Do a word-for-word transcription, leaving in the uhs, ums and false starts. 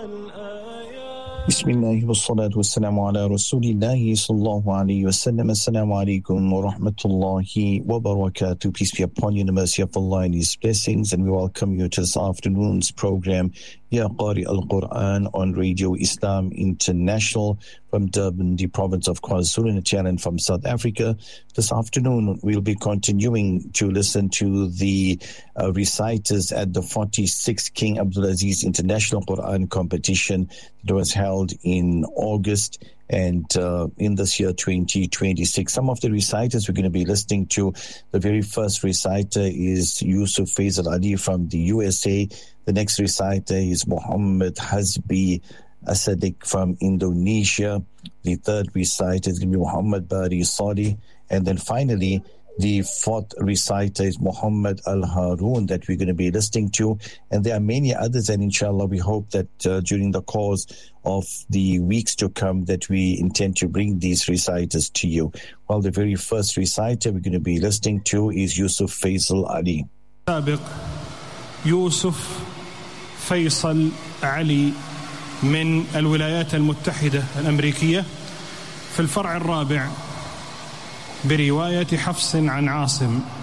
Bismillah wa salatu wa salamu ala rasulillahi sallallahu alayhi wa sallam. Assalamu alaikum wa rahmatullahi wa barakatuh. Peace be upon you, the mercy of Allah and His blessings, and we welcome you to this afternoon's program, Ya Qari al-Quran, on Radio Islam International from Durban, the province of KwaZulu-Natal, and from South Africa. This afternoon, we'll be continuing to listen to the uh, reciters at the forty-sixth King Abdulaziz International Quran Competition that was held in August and uh, in this year twenty twenty-six. Some of the reciters we're going to be listening to. The very first reciter is Yusuf Faisal Ali from the U S A. The next reciter is Muhammad Hazbi Asadik from Indonesia. The third reciter is going to be Muhammad Bari Sali. And then finally, the fourth reciter is Muhammad Al-Harun that we're going to be listening to. And there are many others, and inshallah we hope that uh, during the course of the weeks to come that we intend to bring these reciters to you. Well, the very first reciter we're going to be listening to is Yusuf Faisal Ali. يوسف فيصل علي من الولايات المتحدة الأمريكية في الفرع الرابع برواية حفص عن عاصم